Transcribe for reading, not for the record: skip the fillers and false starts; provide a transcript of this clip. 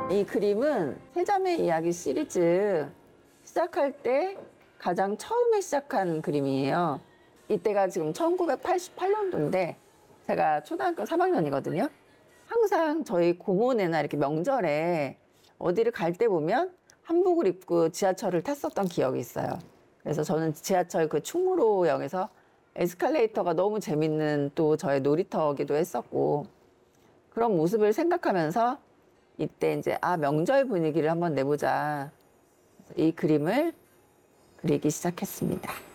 이 그림은 세자매 이야기 시리즈 시작할 때 가장 처음에 시작한 그림이에요. 이때가 지금 1988년도인데 제가 초등학교 3학년이거든요. 항상 저희 고모네나 이렇게 명절에 어디를 갈 때 보면 한복을 입고 지하철을 탔었던 기억이 있어요. 그래서 저는 지하철 그 충무로역에서 에스컬레이터가 너무 재밌는 또 저의 놀이터기도 했었고, 그런 모습을 생각하면서 이때 이제 명절 분위기를 한번 내보자. 이 그림을 그리기 시작했습니다.